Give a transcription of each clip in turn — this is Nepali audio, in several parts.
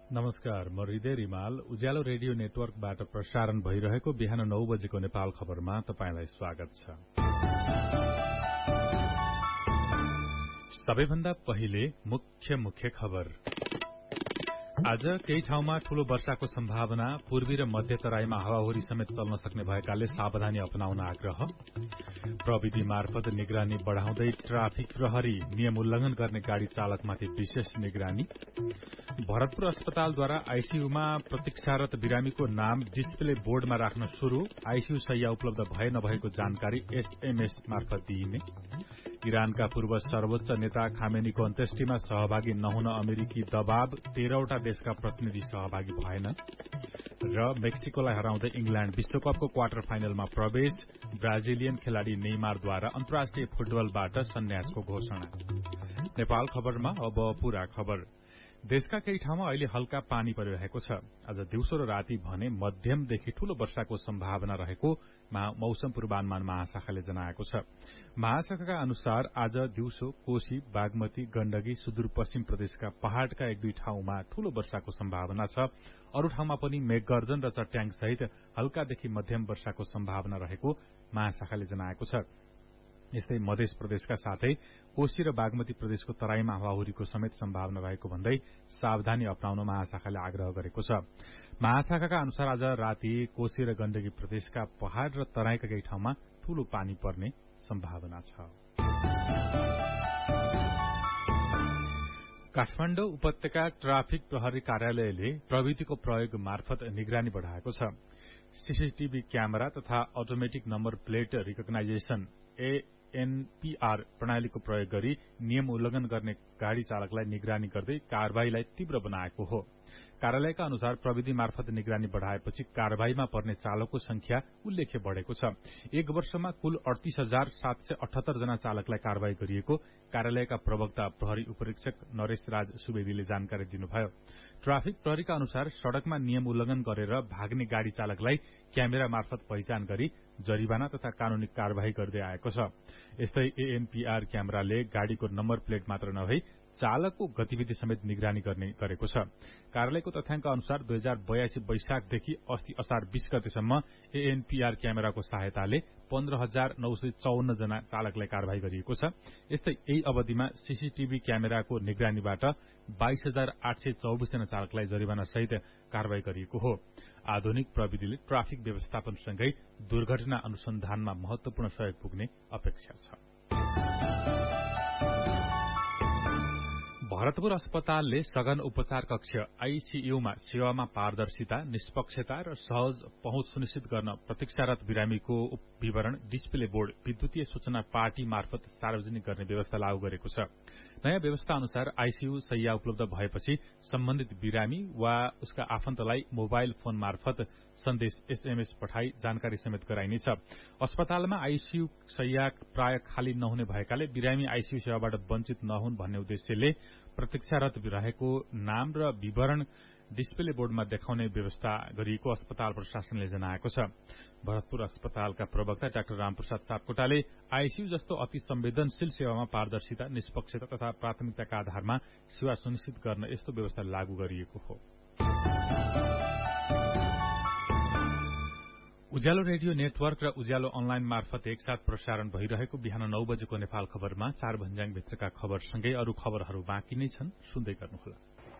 नमस्कार, म हृदय रिमाल। उज्यालो रेडियो नेटवर्कबाट प्रसारण भइरहेको बिहान 9 बजेको नेपाल खबरमा तपाईंलाई स्वागत छ। सबैभन्दा पहिले मुख्य खबर। आज केही ठाउँमा ठूलो वर्षाको सम्भावना, पूर्वी र मध्य तराईमा हावाहुरी समेत चल्न सक्ने भएकाले सावधानी अपनाउन आग्रह। प्रविधि मार्फत निगरानी बढ़ाउँदै ट्राफिक प्रहरी, नियम उल्लंघन गर्ने गाड़ी चालकमाथि विशेष निगरानी। भरतपुर अस्पतालद्वारा आईसीयूमा प्रतीक्षारत बिरामीको नाम डिस्प्ले बोर्डमा राख्न शुरू, आईसीयू शैय्या उपलब्ध भए नभएको जानकारी एसएमएस मार्फत दिइने। इरानका पूर्व सर्वोच्च नेता खामेनीको अन्त्येष्टिमा सहभागी नहुन अमेरिकी दबाव, 13वटा देशका प्रतिनिधि सहभागी भएनन्। र मेक्सिकोलाई हराउँदै इंग्ल्याण्ड विश्वकपको क्वार्टर फाइनलमा प्रवेश, ब्राजिलियन खेलाड़ी नेइमारद्वारा अन्तर्राष्ट्रिय फुटबलबाट सन्यासको घोषणा। नेपाल खबरमा अब पूरा खबर। देशका केही ठाउँमा अहिले हल्का पानी परिरहेको छ। आज दिउँसो र राति भने मध्यमदेखि ठूलो वर्षाको सम्भावना रहेको मौसम पूर्वानुमान महाशाखाले जनाएको छ। महाशाखाका अनुसार आज दिउँसो कोशी, बागमती, गण्डकी, सुदूरपश्चिम प्रदेशका पहाड़का एक दुई ठाउँमा ठूलो वर्षाको सम्भावना छ। अरू ठाउँमा पनि मेघगर्जन र चट्याङ सहित हल्कादेखि मध्यम वर्षाको सम्भावना रहेको महाशाखाले जनाएको छ। यस्तै मध्य प्रदेशका साथै कोशी र बागमती प्रदेशको तराईमा हावाहुरीको समेत सम्भावना रहेको भन्दै सावधानी अपनाउन महाशाखाले आग्रह गरेको छ। महाशाखाका अनुसार आज राति कोशी र गण्डकी प्रदेशका पहाड़ र तराईका केही ठाउँमा ठूलो पानी पर्ने सम्भावना छ। काठमाडौँ उपत्यका ट्राफिक प्रहरी कार्यालयले प्रविधिको प्रयोग मार्फत निगरानी बढ़ाएको छ। सीसीटीभी क्यामेरा तथा automatic number plate recognisation NPR प्रणालीको प्रयोग गरी नियम उल्लंघन गर्ने गाड़ी चालकलाई निगरानी गर्दै कार्यवाहीलाई तीव्र बनाएको हो। कार्यालयका अनुसार प्रविधि मार्फत निगरानी बढ़ाएपछि कार्यवाहीमा पर्ने चालकको संख्या उल्लेख्य बढ़ेको छ। एक वर्षमा कुल 38,778 जना चालकलाई कार्यवाही गरिएको कार्यालयका प्रवक्ता प्रहरी उपरीक्षक नरेश राज सुवेदीले जानकारी दिनुभयो। ट्राफिक प्रहरीका अनुसार सड़कमा नियम उल्लंघन गरेर भाग्ने गाड़ी चालकलाई क्यामेरा मार्फत पहिचान गरी जरिवाना तथा कानूनी कार्यवाही गर्दै आएको छ। यस्तै एएनपीआर क्यामेराले गाड़ीको नम्बर प्लेट मात्र नभई चालकको गतिविधि समेत निगरानी गरेको छ। कार्यालयको तथ्याङ्क अनुसार 2082 वैशाखदेखि अस्ति असार 20 गतेसम्म एएनपीआर क्यामेराको सहायताले 15,954 जना चालकलाई कार्यवाही गरिएको छ। यस्तै यही अवधिमा सीसीटीभी क्यामेराको निगरानीबाट 22,824 जना चालकलाई जरिवाना सहित कार्यवाही गरिएको हो। आधुनिक प्रविधिले ट्राफिक व्यवस्थापनसँगै दुर्घटना अनुसन्धानमा महत्वपूर्ण सहयोग पुग्ने अपेक्षा छ। भरतपुर अस्पतालले सघन उपचार कक्ष आईसीयूमा सेवामा पारदर्शिता, निष्पक्षता र सहज पहुँच सुनिश्चित गर्न प्रतीक्षारत बिरामीको विवरण डिस्प्ले बोर्ड विद्युतीय सूचना पार्टी मार्फत सार्वजनिक गर्ने व्यवस्था लागू गरेको छ। नयाँ व्यवस्था अनुसार आईसीयू शैय्या उपलब्ध भएपछि सम्बन्धित बिरामी वा उसका आफन्तलाई मोबाइल फोन मार्फत सन्देश एसएमएस पठाई जानकारी समेत गराइनेछ। अस्पतालमा आईसीयू शैय्या प्राय खाली नहुने भएकाले बिरामी आईसीयू सेवाबाट वञ्चित नहुन् भन्ने उद्देश्यले प्रतीक्षारत रहेको नाम र विवरण डिस्प्ले बोर्डमा देखाउने व्यवस्था गरिएको अस्पताल प्रशासनले जनाएको छ। भरतपुर अस्पतालका प्रवक्ता डाक्टर रामप्रसाद सापकोटाले आईसीयू जस्तो अति संवेदनशील सेवामा पारदर्शिता, निष्पक्षता तथा प्राथमिकताका आधारमा सेवा सुनिश्चित गर्न यस्तो व्यवस्था लागू गरिएको हो। उज्यालो रेडियो नेटवर्क र उज्यालो अनलाइन मार्फत एकसाथ प्रसारण भइरहेको बिहान 9 बजेको नेपाल खबरमा 4 भन्ज्याङभित्रका खबरसँगै अरू खबरहरू बाँकी नै छन्, सुन्दै गर्नुहोला।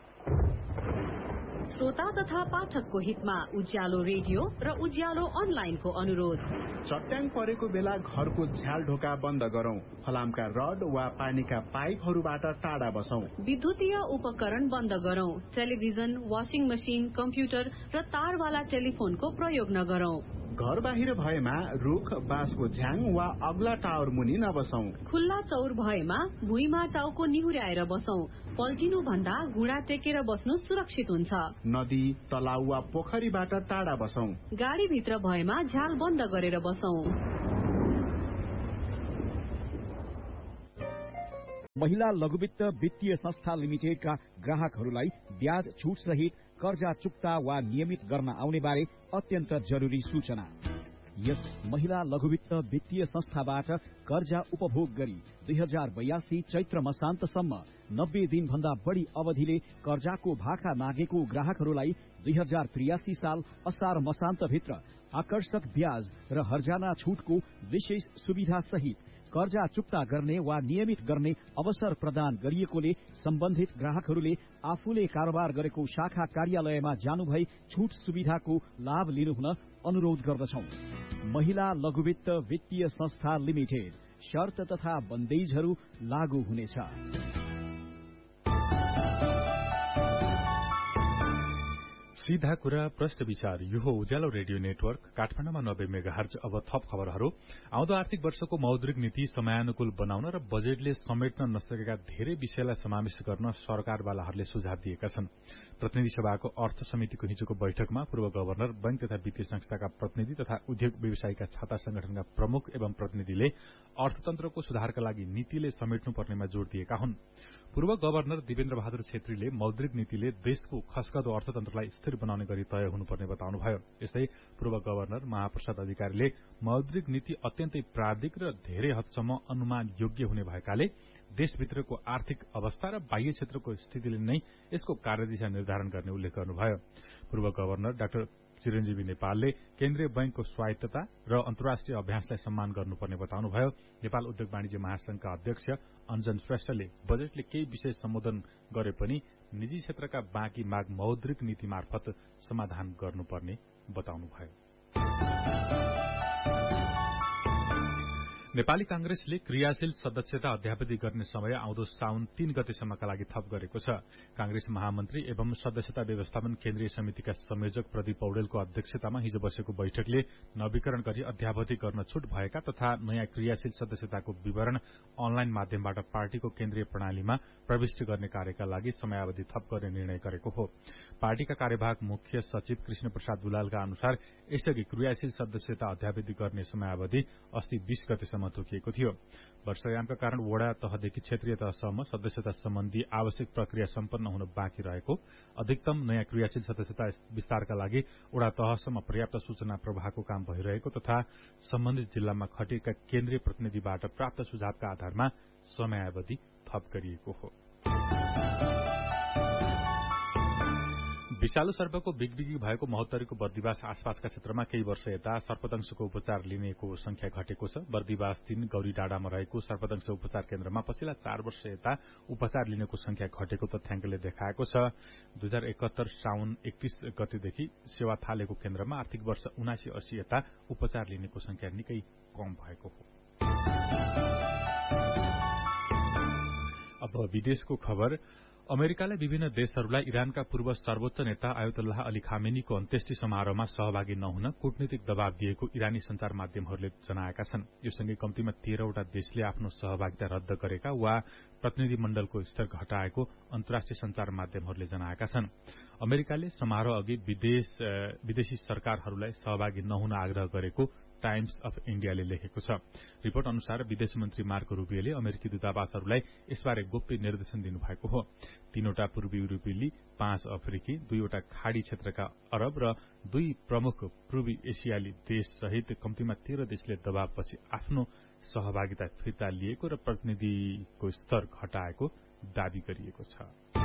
श्रोता तथा पाठकको हितमा उज्यालो रेडियो र उज्यालो अनलाइनको अनुरोध। चट्याङ परेको बेला घरको झ्याल ढोका बन्द गरौं, फलामका रड वा पानीका पाइपहरूबाट टाढा बसौं, विद्युतीय उपकरण बन्द गरौं, टेलिभिजन, वाशिङ मशिन, कम्प्युटर र तारवाला टेलिफोनको प्रयोग नगरौं। घर बाहिर भएमा रुख, बाँसको झ्याङ वा अग्ला टावर मुनि नबसौं। खुल्ला चौर भएमा भुइँमा टाउको निहुर्याएर बसौं। पल्टिनु भन्दा घुँडा टेकेर बस्नु सुरक्षित हुन्छ। नदी, तलाउ वा पोखरीबाट टाढा बसौं। गाडी भित्र भएमा झ्याल बन्द गरेर बसौं। महिला लघुवित्त वित्तीय संस्था लिमिटेडका ग्राहकहरूलाई ब्याज छुट सहित कर्जा चुक्ता वा नियमित गर्न आउने बारे अत्यन्त जरुरी सूचना। यस महिला लघुवित्त वित्तीय संस्थाबाट कर्जा उपभोग गरी 2082 चैत्र मसान्तसम्म 90 दिनभन्दा बढी अवधिले कर्जाको भाका मागेको ग्राहकहरूलाई 2083 साल असार मसान्तभित्र आकर्षक ब्याज र हर्जाना छूटको विशेष सुविधा सहित कर्जा चुक्ता गर्ने वा नियमित गर्ने अवसर प्रदान गरिएकोले सम्बन्धित ग्राहकहरूले आफूले कारोबार गरेको शाखा कार्यालयमा जानुभई छूट सुविधाको लाभ लिनुहुन अनुरोध गर्दछौं। महिला लघुवित्त वित्तीय संस्था लिमिटेड, शर्त तथा बन्देजहरू लागू हुनेछ। सीधा कुरा प्रश्न विचार, यो हो उज्यालो रेडियो नेटवर्क काठमाडौँमा 90 मेगाहर्ज। अब थप खबरहरू। आउँदो आर्थिक वर्षको मौद्रिक नीति समयानुकूल बनाउन र बजेटले समेट्न नसकेका धेरै विषयलाई समावेश गर्न सरकारवालाहरूले सुझाव दिएका छन्। प्रतिनिधि सभाको अर्थ समितिको हिजोको बैठकमा पूर्व गवर्नर, बैंक तथा वित्तीय संस्थाका प्रतिनिधि तथा उद्योग व्यवसायीका छाता संगठनका प्रमुख एवं प्रतिनिधिले अर्थतन्त्रको सुधारका लागि नीतिले समेट्नुपर्नेमा जोड़ दिएका हुन्। पूर्व गवर्नर दिवेन्द्र बहादुर छेत्रीले मौद्रिक नीतिले देशको खस्कदो अर्थतन्त्रलाई स्थिर बनाउने गरी तय हुनुपर्ने बताउनुभयो। यस्तै पूर्व गवर्नर महाप्रसाद अधिकारीले मौद्रिक नीति अत्यन्तै प्राविधिक र धेरै हदसम्म अनुमान योग्य हुने भएकाले देशभित्रको आर्थिक अवस्था र बाह्य क्षेत्रको स्थितिले नै यसको कार्यदिशा निर्धारण गर्ने उल्लेख गर्नुभयो। पूर्व गवर्नर डाक्टर चिरञ्जीवी नेपालले केन्द्रीय बैंकको स्वायत्तता र अन्तर्राष्ट्रिय अभ्यासलाई सम्मान गर्नुपर्ने बताउनुभयो। नेपाल उद्योग वाणिज्य महासंघका अध्यक्ष अञ्जन श्रेष्ठले बजेटले केही विषय सम्बोधन गरे पनि निजी क्षेत्रका बाँकी माग मौद्रिक नीति मार्फत समाधान गर्नुपर्ने बताउनुभयो। नेपाली कांग्रेसले क्रियाशील सदस्यता अध्यावधि गर्ने समय आउँदो साउन 3 गतेसम्मका लागि थप गरेको छ। कांग्रेस महामन्त्री एवं सदस्यता व्यवस्थापन केन्द्रीय समितिका संयोजक प्रदीप पौडेलको अध्यक्षतामा हिजो बसेको बैठकले नवीकरण गरी अध्यावधि गर्न छूट भएका तथा नयाँ क्रियाशील सदस्यताको विवरण अनलाइन माध्यमबाट पार्टीको केन्द्रीय प्रणालीमा प्रविष्ट गर्ने कार्यका लागि समयावधि थप गर्ने निर्णय गरेको हो। पार्टीका कार्यवाहक मुख्य सचिव कृष्ण प्रसाद दुलालका अनुसार यसअघि क्रियाशील सदस्यता अध्यावधि गर्ने समयावधि अस्ति 20 गतेसम्म तोकिएको थियो। वर्षायामका कारण वडा तहदेखि क्षेत्रीय तहसम्म सदस्यता सम्बन्धी आवश्यक प्रक्रिया सम्पन्न हुन बाँकी रहेको, अधिकतम नयाँ क्रियाशील सदस्यता विस्तारका लागि वडा तहसम्म पर्याप्त सूचना प्रवाहको काम भइरहेको तथा सम्बन्धित जिल्लामा खटिएका केन्द्रीय प्रतिनिधिबाट प्राप्त सुझावका आधारमा समयावधि थप गरिएको हो। विषालु सर्पको बिगबिगी भएको महोत्तरीको बर्दिवास आसपासका क्षेत्रमा केही वर्ष यता सर्पदंशको उपचार लिनेको संख्या घटेको छ। बर्दिवास 3 गौरी डाँडामा रहेको सर्पदंश उपचार केन्द्रमा पछिल्ला 4 वर्ष यता उपचार लिनेको संख्या घटेको तथ्याङ्कले देखाएको छ। 2071 साउन 31 गतेदेखि सेवा थालेको केन्द्रमा आर्थिक वर्ष 7980 यता उपचार लिनेको संख्या निकै कम भएको हो। अब विदेशको खबर। अमेरिकाले विभिन्न देशहरूलाई इरानका पूर्व सर्वोच्च नेता आयतुल्लाह अली खामेनीको अन्त्येष्टि समारोहमा सहभागी नहुन कूटनीतिक दबाव दिएको इरानी संचार माध्यमहरूले जनाएका छन्। यो सँगै कम्तीमा 13 वटा देशले आफ्नो सहभागिता रद्द गरेका वा प्रतिनिधिमण्डलको स्तर घटाएको अन्तर्राष्ट्रिय संचार माध्यमहरूले जनाएका छन्। अमेरिकाले समारोह अघि विदेशी सरकारहरूलाई सहभागी नहुन आग्रह गरेको टाइम्स अफ इण्डियाले लेखेको छ। रिपोर्ट अनुसार विदेश मन्त्री मार्को रूबियोले अमेरिकी दूतावासहरूलाई यसबारे गोप्य निर्देशन दिनुभएको हो। 3 वटा पूर्वी युरोपेली, 5 अफ्रिकी, 2 वटा खाड़ी क्षेत्रका अरब र 2 प्रमुख पूर्वी एसियाली देश सहित कम्तीमा 13 देशले दबावपछि आफ्नो सहभागिता फिर्ता लिएको र प्रतिनिधिको स्तर घटाएको दावी गरिएको छ।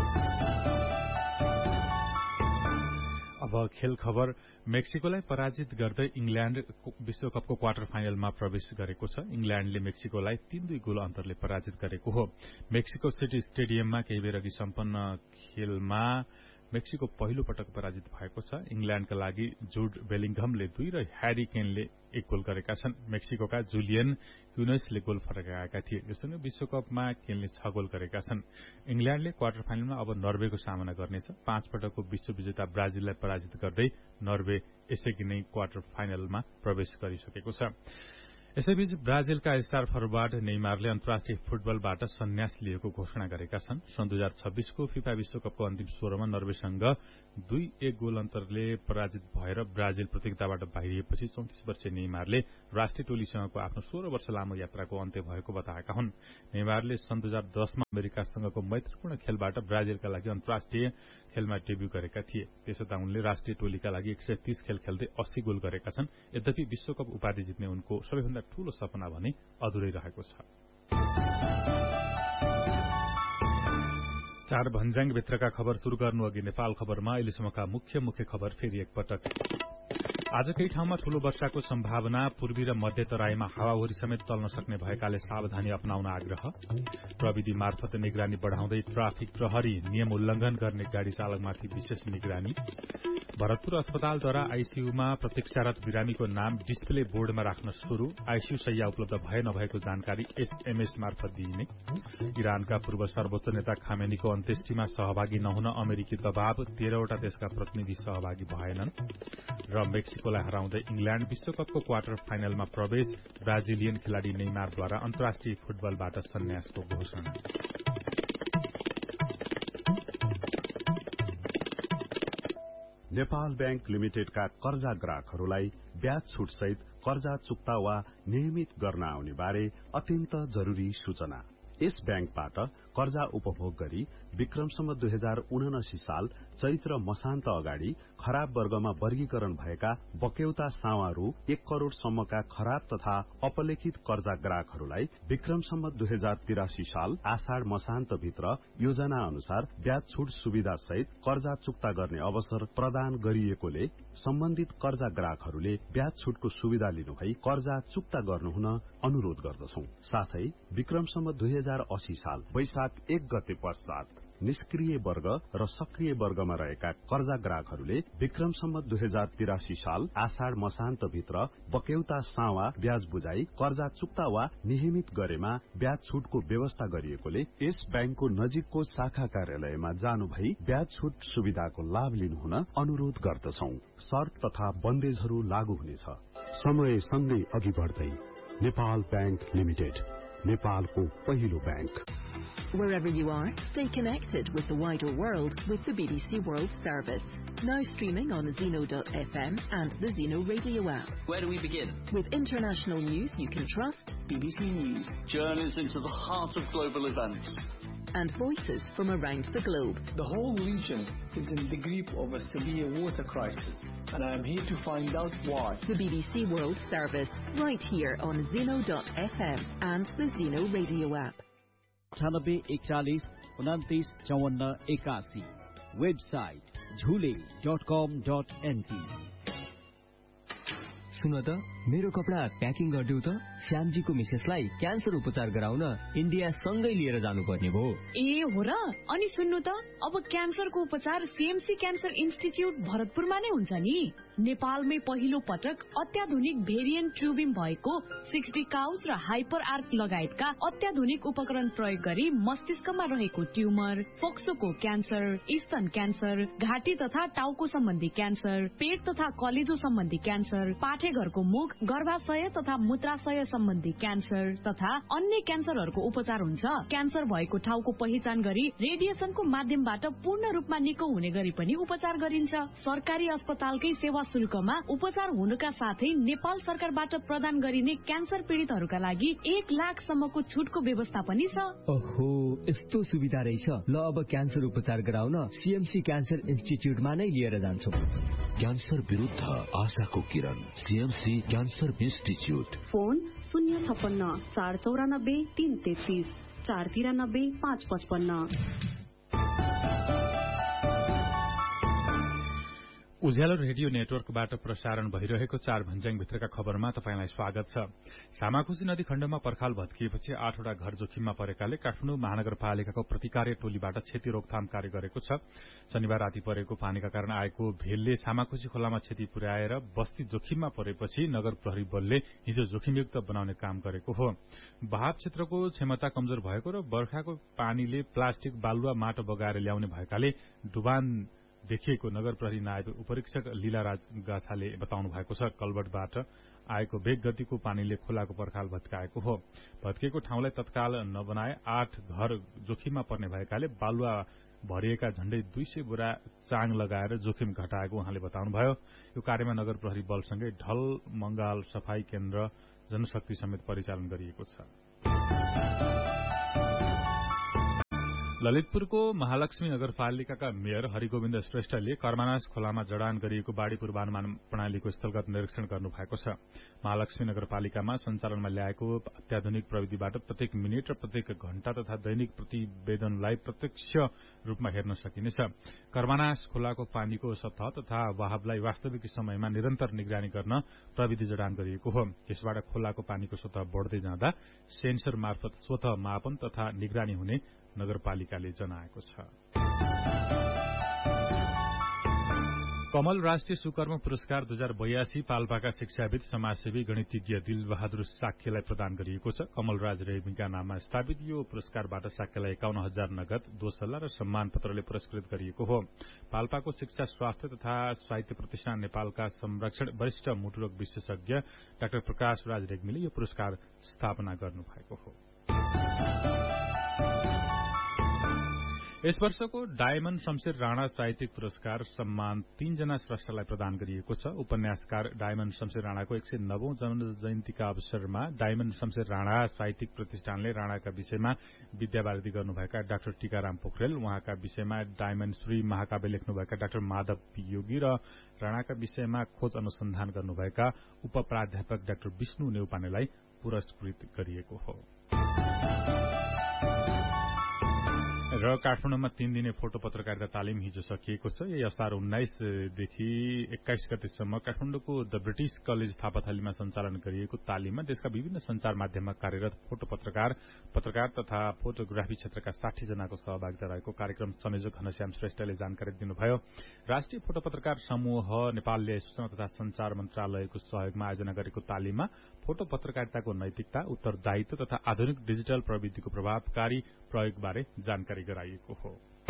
अब खेल खबर। मेक्सिकोलाई पराजित गर्दै इंग्ल्याण्ड विश्वकपको क्वार्टर फाइनलमा प्रवेश गरेको छ। इंग्ल्याण्डले मेक्सिकोलाई 3-2 गोल अन्तरले पराजित गरेको हो। मेक्सिको सिटी स्टेडियममा केही बेर अघि सम्पन्न खेलमा मेक्सिको पहिलो पटक पराजित भएको छ। इंग्ल्याण्डका लागि जुड बेलिङहमले 2 र ह्यारी केनले 1 गोल गरेका छन्। मेक्सिकोका जुलियन क्युनेसले गोल फर्काएका थिए। योसँग विश्वकपमा केनले 6 गोल गरेका छन्। इंग्ल्याण्डले क्वार्टर फाइनलमा अब नर्वेको सामना गर्नेछ। 5 पटकको विश्व विजेता ब्राजिललाई पराजित गर्दै नर्वे यसैकी नै क्वार्टर फाइनलमा प्रवेश गरिसकेको छ। यसैबीच ब्राजिलका स्टार फरवार्ड नेइमारले अन्तर्राष्ट्रिय फुटबलबाट सन्यास लिएको घोषणा गरेका छन्। सन् 2026 को फिफा विश्वकपको अन्तिम 16मा नर्वेसँग 2-1 गोल अन्तरले पराजित भएर ब्राजिल प्रतियोगिताबाट बाहिरिएपछि 34 वर्षीय नेइमारले राष्ट्रिय टोलीसँगको आफ्नो 16 वर्ष लामो यात्राको अन्त्य भएको बताएका हुन्। नेइमारले सन् 2010 मा अमेरिकासँगको मैत्रीपूर्ण खेलबाट ब्राजिलका लागि अन्तर्राष्ट्रिय खेलमा डेब्यू गरेका थिए। त्यसोता उनले राष्ट्रिय टोलीका लागि 130 खेल खेल्दै 80 गोल गरेका छन्। यद्यपि विश्वकप उपाधि जित्ने उनको सबैभन्दा ठूलो सपना भने अधुरै रहेको छ। 4 भन्ज्याङभित्रका खबर शुरू गर्नु अघि नेपाल खबरमा अहिलेसम्मका मुख्य खबर फेरि एकपटक। आज केही ठाउँमा ठूलो वर्षाको सम्भावना, पूर्वी र मध्य तराईमा हावाहुरी समेत चल्न सक्ने भएकाले सावधानी अपनाउन आग्रह। प्रविधि मार्फत निगरानी बढ़ाउँदै ट्राफिक प्रहरी, नियम उल्लंघन गर्ने गाड़ी चालकमाथि विशेष निगरानी। भरतपुर अस्पतालद्वारा आईसीयूमा प्रतीक्षारत बिरामीको नाम डिस्प्ले बोर्डमा राख्न शुरू। आईसीयू शैय्या उपलब्ध भए नभएको जानकारी एसएमएस मार्फत दिइने। इरानका पूर्व सर्वोच्च नेता खामेनीको अन्त्येष्टिमा सहभागी नहुन अमेरिकी दबाव, 13 वटा देशका प्रतिनिधि सहभागी भएनन्। र मेक्सिकोलाई हराउँदै इंग्ल्याण्ड विश्वकपको क्वार्टर फाइनलमा प्रवेश। ब्राजिलियन खेलाड़ी नेइमारद्वारा अन्तर्राष्ट्रिय फुटबलबाट सन्यासको घोषणा। नेपाल बैंक लिमिटेडका कर्जा ग्राहकहरूलाई ब्याज छुटसहित कर्जा चुक्ता वा नियमित गर्न आउने बारे अत्यन्त जरूरी सूचना। यस बैंकबाट कर्जा उपभोग गरी विक्रमसम्म 2079 साल चैत्र मसान्त अगाडि खराब वर्गमा वर्गीकरण भएका बक्यौता सावा रु 1 करोड़ सम्मका खराब तथा अपलेखित कर्जा ग्राहकहरूलाई विक्रमसम्म 2083 साल आषाढ़ मसान्त भित्र योजना अनुसार ब्याज छुट सुविधा सहित कर्जा चुक्ता गर्ने अवसर प्रदान गरिएकोले सम्बन्धित कर्जा ग्राहकहरूले ब्याज छुटको सुविधा लिनुभई कर्जा चुक्ता गर्नुहुन अनुरोध गर्दछौं। साथै विक्रमसम्म 2080 साल वैशाख 1 गते पश्चात निष्क्रिय वर्ग र सक्रिय वर्गमा रहेका कर्जा ग्राहकहरूले विक्रमसम्म 2083 साल आषाढ़ मसान्त भित्र बक्यौता सावा ब्याज बुझाई कर्जा चुक्ता वा नियमित गरेमा ब्याज छुटको व्यवस्था गरिएकोले यस बैंकको नजिकको शाखा कार्यालयमा जानु भई ब्याज छुट सुविधाको लाभ लिनुहुन अनुरोध गर्दछौं। शर्त तथा बन्देजहरू लागू हुनेछ। समय सँगै अघि बढ्दै नेपाल बैंक लिमिटेड, नेपालको पहिलो bank. Wherever you are, stay connected with the wider world with the BBC World Service. Now streaming on Zeno.fm and the Zeno radio app. Where do we begin? With international news you can trust. BBC News. Journeys into the heart of global events. And voices from around the globe. The whole region is in the grip of a severe water crisis, and I am here to find out why. The BBC World Service, right here on Zeno.fm and the Zeno radio app. 98 41 29 54 81. Website jhule.com.nt. सुन त मेरो कपडा प्याकिङ गर्दिउ त। श्यामजीको मिसेसलाई क्यान्सर उपचार गराउन इन्डिया सँगै लिएर जानुपर्ने भो। ए हो र। अनि सुन्नु त, अब क्यान्सरको उपचार सीएमसी क्यान्सर इन्स्टिट्युट भरतपुरमा नै हुन्छ नि। नेपालमै पहिलो पटक अत्याधुनिक भेरिएन्ट ट्युबिम भएको 60 काउस र हाइपर आर्क लगायतका अत्याधुनिक उपकरण प्रयोग गरी मस्तिष्कमा रहेको ट्युमर, फोक्सोको क्यान्सर, स्तन क्यान्सर, घाँटी तथा टाउको सम्बन्धी क्यान्सर, पेट तथा कलेजो सम्बन्धी क्यान्सर, पाठेघरको मुख, गर्भाशय तथा मूत्राशय सम्बन्धी क्यान्सर तथा अन्य क्यान्सरहरूको उपचार हुन्छ। क्यान्सर भएको ठाउँको पहिचान गरी रेडिएसनको माध्यमबाट पूर्ण रूपमा निको हुने गरी पनि उपचार गरिन्छ। सरकारी अस्पतालकै सेवा शुल्कमा उपचार हुनुका साथै नेपाल सरकारबाट प्रदान गरिने क्यान्सर पीडितहरूका लागि 1 लाख सम्मको छुटको व्यवस्था पनि छ। ओहो, यस्तो सुविधा रहेछ। ल अब क्यान्सर उपचार गराउन सीएमसी क्यान्सर इन्स्टिट्युटमा नै लिएर जान्छौं। क्यान्सर विरुद्ध आशाको किरण, सीएमसी क्यान्सर इन्स्टिट्युट। फोन 056 494 333 493 555। उज्यालो रेडियो नेटवर्कबाट प्रसारण भइरहेको 4 भन्ज्याङभित्रका खबरमा तपाईंलाई स्वागत छ। सामाखुसी नदी खण्डमा पर्खाल भत्किएपछि 8 वटा घर जोखिममा परेकाले काठमाडौँ महानगरपालिकाको प्रतिकार्य टोलीबाट क्षति रोकथाम कार्य गरेको छ। शनिबार राति परेको पानीका कारण आएको भेलले सामाखुसी खोलामा क्षति पुर्याएर बस्ती जोखिममा परेपछि नगर प्रहरी बलले हिजो जोखिमयुक्त बनाउने काम गरेको हो। बहाव क्षेत्रको क्षमता कमजोर भएको र बर्खाको पानीले प्लास्टिक, बालुवा, माटो बगाएर ल्याउने भएकाले डुबान देखिएको नगर प्रहरी नायब उपरीक्षक लीलाराज गाछाले बताउनु भएको छ। कलबटबाट आएको वेग गतिको पानीले खोलाको पर्खाल भत्काएको हो। भत्किएको ठाउँलाई तत्काल नबनाए 8 घर जोखिममा पर्ने भएकाले बालुवा भरिएका झण्डै 200 बोरा चाङ लगाएर जोखिम घटाएको उहाँले बताउनुभयो। यो कार्यमा नगर प्रहरी बलसँगै ढल मंगाल सफाई केन्द्र जनशक्ति समेत परिचालन गरिएको छ। ललितपुरको महालक्ष्मी नगरपालिकाका मेयर हरिगोविन्द श्रेष्ठले कर्मानास खोलामा जडान गरिएको बाढ़ी पूर्वानुमान प्रणालीको स्थलगत निरीक्षण गर्नु भएको छ। महालक्ष्मी नगरपालिकामा सञ्चालनमा ल्याएको अत्याधुनिक प्रविधिबाट प्रत्येक मिनेट र प्रत्येक घण्टा तथा दैनिक प्रतिवेदनलाई प्रत्यक्ष रूपमा हेर्न सकिनेछ। कर्मानास खोलाको पानीको सतह तथा वहावलाई वास्तविक समयमा निरन्तर निगरानी गर्न प्रविधि जडान गरिएको हो। यसबाट खोलाको पानीको सतह बढ्दै जाँदा सेन्सर मार्फत स्वतः मापन तथा निगरानी हुने नगरपालिकाले जनाएको छ। कमल राष्ट्रिय सुकर्म पुरस्कार 2082 पाल्पाका शिक्षाविद समाजसेवी गणितज्ञ दिलबहादुर साक्यलाई प्रदान गरिएको छ। कमलराज रेग्मीका नाममा स्थापित यो पुरस्कारबाट साक्यलाई 51,000 नगद, दोसल्ला र सम्मान पत्रले पुरस्कृत गरिएको हो। पाल्पाको शिक्षा, स्वास्थ्य तथा साहित्य प्रतिष्ठान नेपालका संरक्षण वरिष्ठ मुटुरोग विशेषज्ञ डाक्टर प्रकाश राज रेग्मीले यो पुरस्कार स्थापना गर्नुभएको हो। यस वर्षको डायमण्ड शमशेर राणा साहित्यिक पुरस्कार सम्मान 3 जना स्रष्टालाई प्रदान गरिएको छ। उपन्यासकार डायमण्ड शमशेर राणाको 109औं जन्म जयन्तीका अवसरमा डायमण्ड शमशेर राणा साहित्यिक प्रतिष्ठानले राणाका विषयमा विद्यावारिधि गर्नुभएका डाक्टर टीकाराम पोखरेल, उहाँका विषयमा डायमण्ड श्री महाकाव्य लेख्नुभएका डाक्टर माधव योगी र राणाका विषयमा खोज अनुसन्धान गर्नुभएका उपप्राध्यापक डाक्टर विष्णु नेउपानेलाई पुरस्कृत गरिएको हो। र काठमाडौँमा 3 दिने फोटो पत्रकारिता तालिम हिजो सकिएको छ। यही असार 19 देखि 21 गतेसम्म काठमाडौँको द ब्रिटिश कलेज थापाथलीमा सञ्चालन गरिएको तालिममा देशका विभिन्न संचार माध्यममा कार्यरत फोटो पत्रकार तथा फोटोग्राफी क्षेत्रका 60 जनाको सहभागिता रहेको कार्यक्रम संयोजक घनश्याम श्रेष्ठले जानकारी दिनुभयो। राष्ट्रिय फोटो पत्रकार समूह नेपालले सूचना तथा संचार मन्त्रालयको सहयोगमा आयोजना गरेको तालिममा फोटो पत्रकारिताको नैतिकता, उत्तरदायित्व तथा आधुनिक डिजिटल प्रविधिको प्रभावकारी प्रयोगबारे जानकारी गराइएको हो।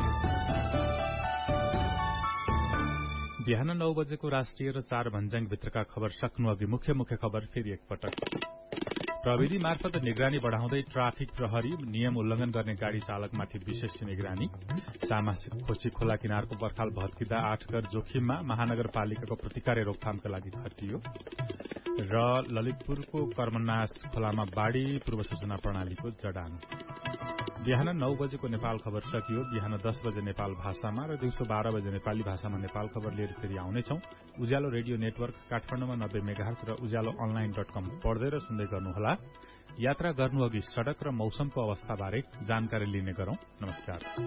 बिहान 9 बजेको राष्ट्रिय र 4 भन्ज्याङ भित्रका खबर सक्नु अघि मुख्य खबर फेरि एकपटक। प्रविधि मार्फत निगरानी बढ़ाउँदै ट्राफिक प्रहरी, नियम उल्लंघन गर्ने गाड़ी चालकमाथि विशेष निगरानी। सामासिक खोसी खोला किनारको पर्खाल भत्किँदा 8 घर जोखिममा, महानगरपालिकाको प्रतिकार रोकथामका लागि खटियो। र ललितपुरको कर्मनास खोलामा बाढ़ी पूर्व सूचना प्रणालीको जडान। बिहान 9 बजेको नेपाल खबर सकियो। बिहान 10 बजे नेपाल भाषामा र दिउँसो 12 बजे नेपाली भाषामा नेपाल खबर लिएर फेरि आउनेछौं। उज्यालो रेडियो नेटवर्क काठमाडौँमा 90 मेगाहर्ज र ujalloonline.com पढ्दै र सुन्दै गर्नुहोला। यात्रा गर्नु अघि सड़क र मौसमको अवस्थाबारे जानकारी लिने गरौं। नमस्कार।